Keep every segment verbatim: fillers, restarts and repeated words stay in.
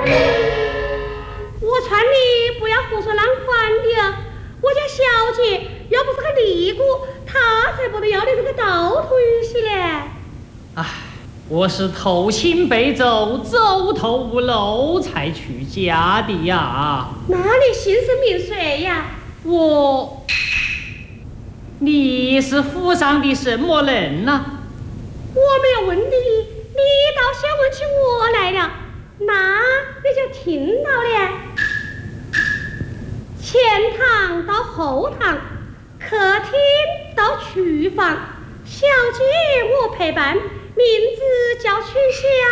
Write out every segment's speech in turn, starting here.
我劝你不要胡说乱话的，我家小姐要不是个尼姑，她才不得要你这个倒头玉玺嘞。 唉，我是偷亲背走，走投无路才去家的呀。 那你姓甚名谁呀？ 我，你是府上的什么人呢、啊？ 我没有问你，你倒先问起我来了，那你就听到了。前堂到后堂，客厅到厨房，小姐我陪伴，名字叫曲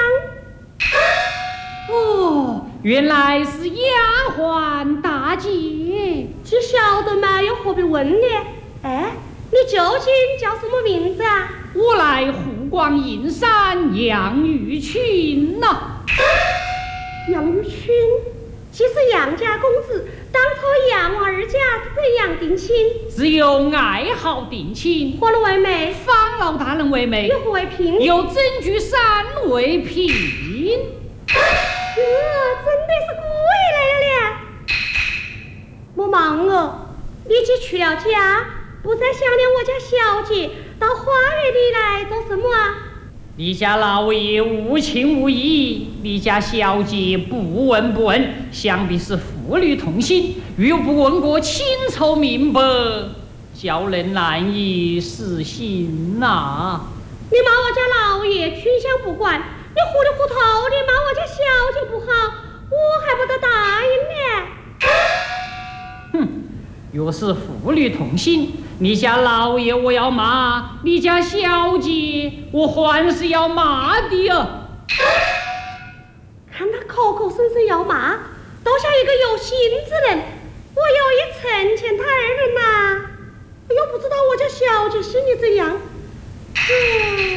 香。 哦，原来是丫鬟大姐， 只晓得嘛，又何必问呢？哎，你究竟叫什么名字啊？ 我来湖广阴山杨玉群呐、啊。 杨玉群，既是杨家公子，当初杨王二家是怎样定亲？ 只有爱好定亲。 何人为媒？ 方老大人为媒。 又何为嫔？ 有曾居山为嫔。 这真的是鬼来了咧！莫忙哦，你既去了家，不再想念我家小姐，到花园里来做什么啊？ 你家老爷无情无义，你家小姐不闻不问，想必是父女同心，又不问过清楚明白，叫人难以实行呐、啊。 你骂我家老爷群香不管，你糊里糊涂的骂我家小姐不好，我还不得答应呢。 哼，若是父女同心，你家老爷我要骂，你家小姐我还是要骂的啊。 看他口口声声要骂，倒像一个有心之人，我有意成全他二人呐、啊，又不知道我家小姐心里怎样。嗯，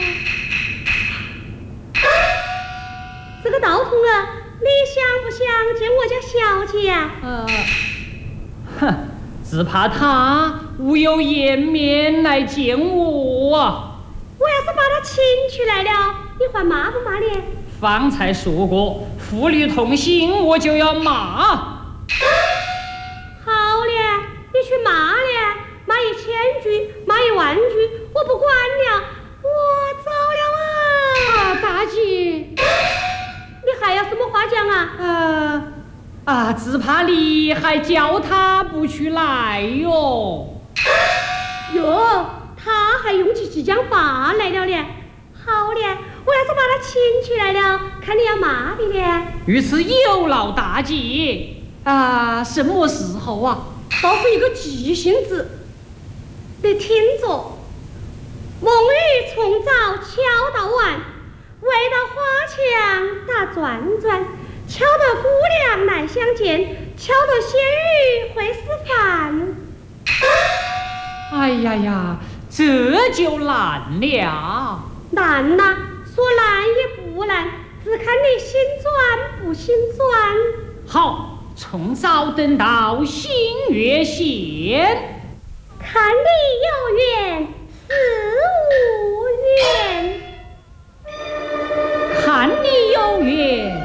这个道童啊，你想不想见我家小姐呀、啊？ 呃，哼，只怕他无有颜面来见我啊。 我要是把他请出来了，你还骂不骂你？ 方才说过，父女同心，我就要骂。 好嘞，你去骂嘞，骂一千句，骂一万句，我不管了，我走了啊！ 啊，大姐， 你还有什么话讲啊？ 呃，啊，只怕你还叫他不去来哟。 哟，他还用起激将法来了呢。好嘞，我要是把他请出来了，看你要骂你呢。 于是有劳大姐。啊，什么时候啊？ 倒是一个急性子。你听着，梦雨从早敲到晚，围到花墙打转转，敲得姑娘来相见，敲得仙女会吃饭。 哎呀呀，这就难了。 难呐、啊，说难也不难，只看你心专不心专。 好，从早等到新月闲， 看你有缘似无缘， 看你有缘